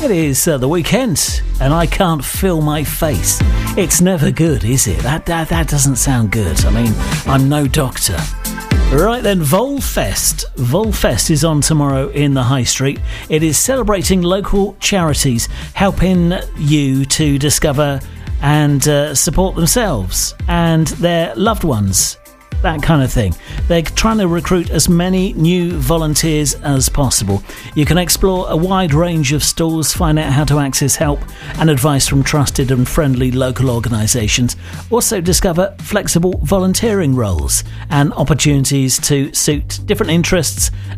It is the weekend, and I can't feel my face. It's never good, is it? That doesn't sound good. I mean, I'm no doctor. Right then, Volfest. Volfest is on tomorrow in the High Street. It is celebrating local charities, helping you to discover and support themselves and their loved ones. That kind of thing. They're trying to recruit as many new volunteers as possible. You can explore a wide range of stalls, find out how to access help and advice from trusted and friendly local organisations. Also discover flexible volunteering roles and opportunities to suit different interests